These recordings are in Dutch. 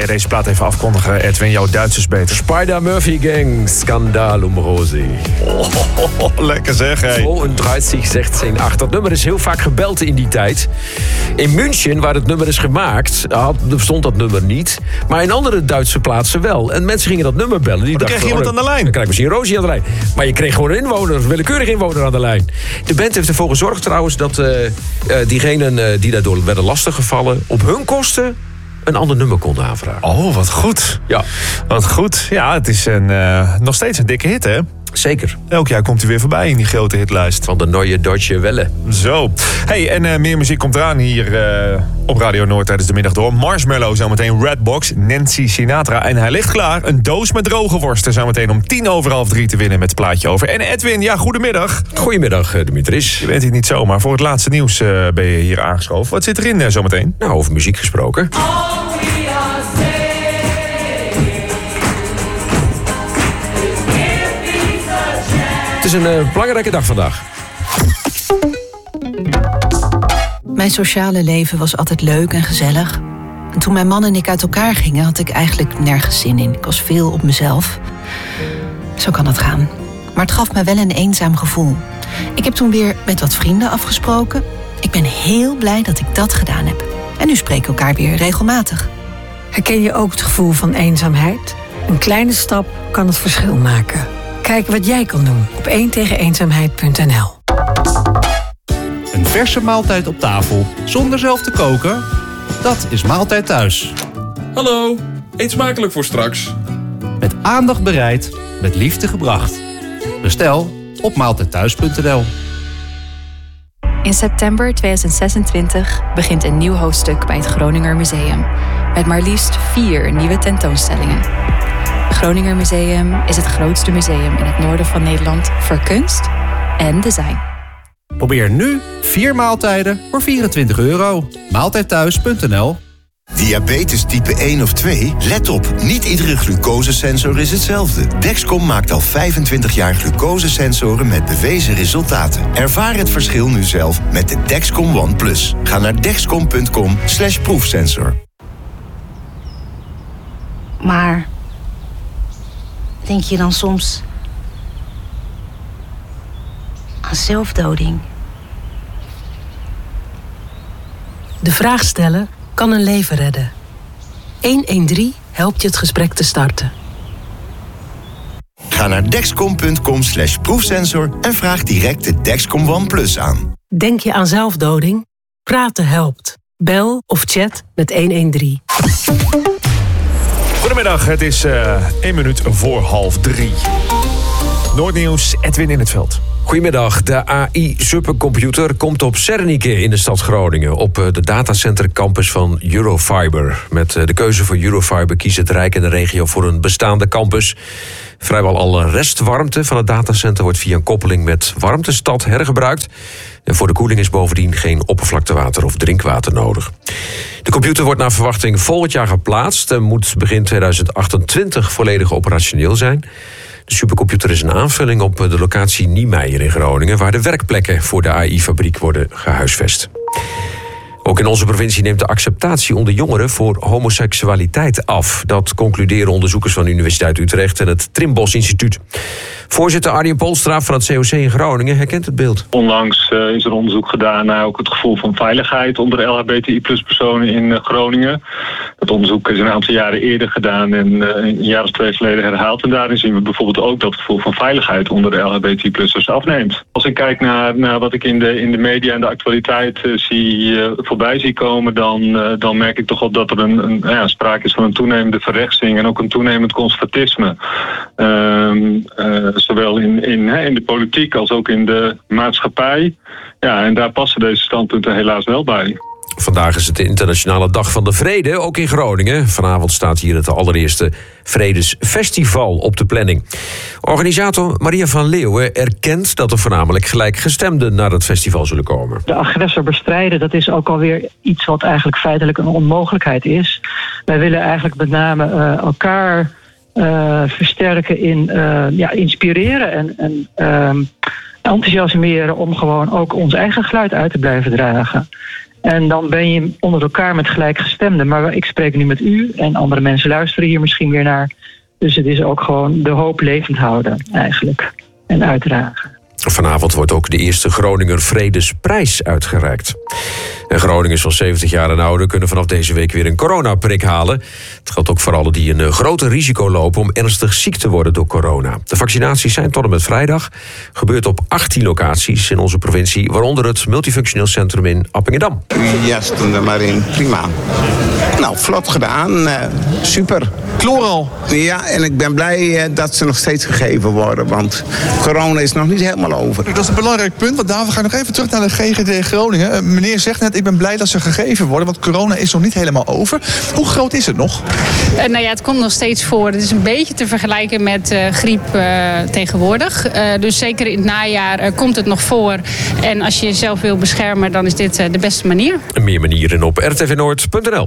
je deze plaat even afkondigen, Edwin? Jouw Duits is beter. Spider-Murphy Gang, Skandalum Rosi. Lekker zeg, hé. 32-16-8. Dat nummer is heel vaak gebeld in die tijd. In München, waar het nummer is gemaakt, bestond dat nummer niet. Maar in andere Duitse plaatsen wel. En mensen gingen dat nummer bellen. Dan krijg je iemand aan de lijn. Dan krijg je misschien Rosie aan de lijn. Maar je kreeg gewoon een willekeurig inwoner aan de lijn. De band heeft ervoor gezorgd trouwens dat diegenen die daardoor werden lastiggevallen op hun kosten een ander nummer konden aanvragen. Oh, wat goed. Ja. Wat goed. Ja, het is nog steeds een dikke hit, hè? Zeker. Elk jaar komt hij weer voorbij in die grote hitlijst. Van de Neue Deutsche Welle. Zo. Hey, en meer muziek komt eraan hier op Radio Noord tijdens de middag door. Marshmallow zometeen, Redbox, Nancy Sinatra. En hij ligt klaar. Een doos met droge worsten zometeen om 2:50 te winnen met het plaatje over. En Edwin, ja, goedemiddag. Goedemiddag, Dimitris. Je bent hier niet zomaar. Voor het laatste nieuws ben je hier aangeschoven. Wat zit erin zometeen? Nou, over muziek gesproken. Het is een belangrijke dag vandaag. Mijn sociale leven was altijd leuk en gezellig. En toen mijn man en ik uit elkaar gingen, had ik eigenlijk nergens zin in. Ik was veel op mezelf. Zo kan het gaan. Maar het gaf me wel een eenzaam gevoel. Ik heb toen weer met wat vrienden afgesproken. Ik ben heel blij dat ik dat gedaan heb. En nu spreken we elkaar weer regelmatig. Herken je ook het gevoel van eenzaamheid? Een kleine stap kan het verschil maken. Kijk wat jij kan doen op 1tegeneenzaamheid.nl. Een verse maaltijd op tafel zonder zelf te koken? Dat is Maaltijd Thuis. Hallo, eet smakelijk voor straks. Met aandacht bereid, met liefde gebracht. Bestel op maaltijdthuis.nl. In september 2026 begint een nieuw hoofdstuk bij het Groninger Museum. Met maar liefst 4 nieuwe tentoonstellingen. Het Groninger Museum is het grootste museum in het noorden van Nederland voor kunst en design. Probeer nu 4 maaltijden voor €24. Maaltijdthuis.nl. Diabetes type 1 of 2? Let op, niet iedere glucosesensor is hetzelfde. Dexcom maakt al 25 jaar glucosesensoren met bewezen resultaten. Ervaar het verschil nu zelf met de Dexcom ONE+. Ga naar dexcom.com/proefsensor. Maar denk je dan soms aan zelfdoding? De vraag stellen kan een leven redden. 113 helpt je het gesprek te starten. Ga naar dexcom.com/proefsensor en vraag direct de Dexcom ONE+ aan. Denk je aan zelfdoding? Praten helpt. Bel of chat met 113. Goedemiddag, het is 1 minuut voor 2:30. Noordnieuws, Edwin in het veld. Goedemiddag. De AI-supercomputer komt op Zernike in de stad Groningen, op de datacentercampus van Eurofiber. Met de keuze voor Eurofiber kiest het Rijk en de regio voor een bestaande campus. Vrijwel alle restwarmte van het datacenter wordt via een koppeling met Warmtestad hergebruikt. En voor de koeling is bovendien geen oppervlaktewater of drinkwater nodig. De computer wordt naar verwachting volgend jaar geplaatst en moet begin 2028 volledig operationeel zijn. De supercomputer is een aanvulling op de locatie Niemeyer in Groningen, waar de werkplekken voor de AI-fabriek worden gehuisvest. Ook in onze provincie neemt de acceptatie onder jongeren voor homoseksualiteit af. Dat concluderen onderzoekers van de Universiteit Utrecht en het Trimbos Instituut. Voorzitter Arjen Polstra van het COC in Groningen herkent het beeld. Onlangs is er onderzoek gedaan naar ook het gevoel van veiligheid onder de LHBTI-personen in Groningen. Dat onderzoek is een aantal jaren eerder gedaan en een jaar of 2 geleden herhaald. En daarin zien we bijvoorbeeld ook dat het gevoel van veiligheid onder de LHBTI-plussers afneemt. Als ik kijk naar wat ik in de media en de actualiteit voorbij zie komen, dan merk ik toch wel dat er sprake is van een toenemende verrechtsing en ook een toenemend conservatisme. Zowel in de politiek als ook in de maatschappij. Ja, en daar passen deze standpunten helaas wel bij. Vandaag is het de Internationale Dag van de Vrede, ook in Groningen. Vanavond staat hier het allereerste Vredesfestival op de planning. Organisator Maria van Leeuwen erkent dat er voornamelijk gelijkgestemden naar het festival zullen komen. De agressor bestrijden, dat is ook alweer iets wat eigenlijk feitelijk een onmogelijkheid is. Wij willen eigenlijk met name elkaar versterken in inspireren en enthousiasmeren om gewoon ook ons eigen geluid uit te blijven dragen. En dan ben je onder elkaar met gelijkgestemden. Maar ik spreek nu met u en andere mensen luisteren hier misschien weer naar. Dus het is ook gewoon de hoop levend houden eigenlijk. En uitdragen. Vanavond wordt ook de eerste Groninger Vredesprijs uitgereikt. En Groningers van 70 jaar en ouder kunnen vanaf deze week weer een coronaprik halen. Het geldt ook voor allen die een groter risico lopen om ernstig ziek te worden door corona. De vaccinaties zijn tot en met vrijdag. Gebeurt op 18 locaties in onze provincie, waaronder het multifunctioneel centrum in Appingedam. Ja, stond er maar in. Prima. Nou, vlot gedaan. Super. Chloral. Ja, en ik ben blij dat ze nog steeds gegeven worden, want corona is nog niet helemaal over. Dat is een belangrijk punt, want daarvoor ga ik nog even terug naar de GGD Groningen. Meneer zegt net, ik ben blij dat ze gegeven worden, want corona is nog niet helemaal over. Hoe groot is het nog? Het komt nog steeds voor. Het is een beetje te vergelijken met griep tegenwoordig. Dus zeker in het najaar komt het nog voor. En als je jezelf wil beschermen, dan is dit de beste manier. Meer manieren op rtvnoord.nl.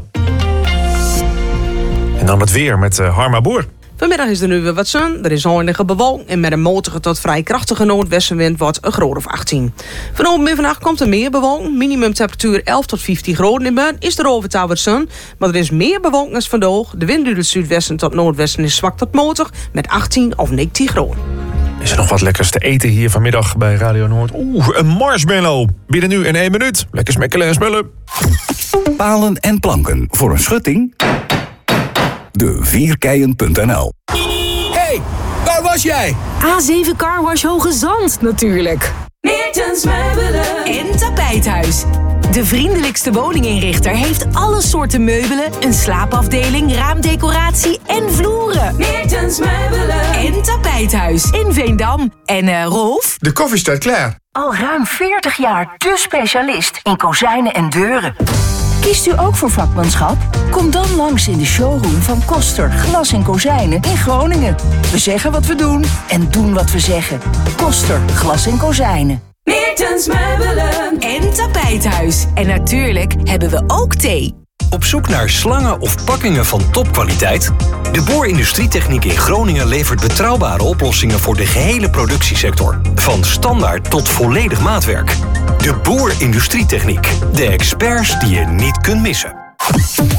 En dan het weer met Harma Boer. Vanmiddag is er nu weer wat zon, er is oneindige bewolking en met een matige tot vrij krachtige noordwestenwind wordt een graad of 18. Vanavond en vannacht komt er meer bewolking, minimumtemperatuur 11 tot 15 graden. In buiten is er overal wat zon, maar er is meer bewolking dan vandaag. De wind uit het zuidwesten tot noordwesten is zwak tot matig met 18 of 19 graden. Is er nog wat lekkers te eten hier vanmiddag bij Radio Noord? Een marshmallow. Binnen nu in 1 minuut. Lekker smekkelen en smullen. Palen en planken voor een schutting? De Vierkeien.nl. Hey, waar was jij? A7 Carwash Hoge Zand natuurlijk. Meertens Meubelen En Tapijthuis. De vriendelijkste woninginrichter heeft alle soorten meubelen, een slaapafdeling, raamdecoratie en vloeren. Meertens Meubelen En Tapijthuis in Veendam. En Rolf? De koffie staat klaar. Al ruim 40 jaar de specialist in kozijnen en deuren. Kiest u ook voor vakmanschap? Kom dan langs in de showroom van Koster Glas en Kozijnen in Groningen. We zeggen wat we doen en doen wat we zeggen. Koster Glas en Kozijnen. Meertens Meubelen En Tapijthuis. En natuurlijk hebben we ook thee. Op zoek naar slangen of pakkingen van topkwaliteit? De Boer Industrietechniek in Groningen levert betrouwbare oplossingen voor de gehele productiesector. Van standaard tot volledig maatwerk. De Boer Industrietechniek. De experts die je niet kunt missen.